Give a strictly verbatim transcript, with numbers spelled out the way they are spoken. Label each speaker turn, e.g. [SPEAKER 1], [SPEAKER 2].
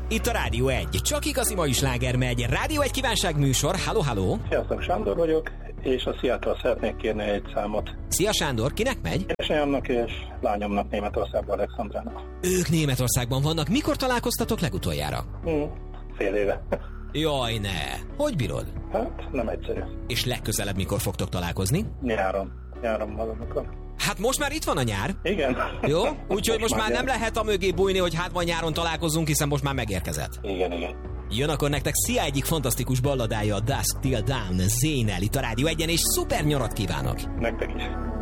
[SPEAKER 1] Itt a Rádió egy. Csak igazi mai sláger megy. Rádió egy kívánság műsor. Halló, halló.
[SPEAKER 2] Sziasztok, Sándor vagyok, és a Sziától szeretnék kérni egy számot.
[SPEAKER 1] Szia Sándor, kinek megy?
[SPEAKER 2] Édesanyámnak és lányomnak Németországban, Alexandrának.
[SPEAKER 1] Ők Németországban vannak. Mikor találkoztatok legutoljára?
[SPEAKER 2] Hmm, fél éve.
[SPEAKER 1] Jaj, ne. Hogy bírod?
[SPEAKER 2] Hát, nem egyszerű.
[SPEAKER 1] És legközelebb mikor fogtok találkozni?
[SPEAKER 2] Nyáron. Nyáron valamikor.
[SPEAKER 1] Hát most már itt van a nyár.
[SPEAKER 2] Igen.
[SPEAKER 1] Jó? Úgyhogy most, most már
[SPEAKER 2] jön.
[SPEAKER 1] nem lehet a mögé bújni, hogy hát van nyáron találkozunk, hiszen most már megérkezett.
[SPEAKER 2] Igen, igen.
[SPEAKER 1] Jön akkor nektek Szia egyik fantasztikus balladája, a Dusk Till Dawn, Zénel itt a Rádió egyen, és szuper nyarat kívánok!
[SPEAKER 2] Nektek is.